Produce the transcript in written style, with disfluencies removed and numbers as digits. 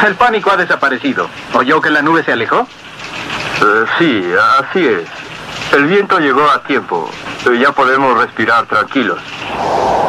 El pánico ha desaparecido. ¿Oyó que la nube se alejó? Sí, así es. El viento llegó a tiempo. Ya podemos respirar tranquilos.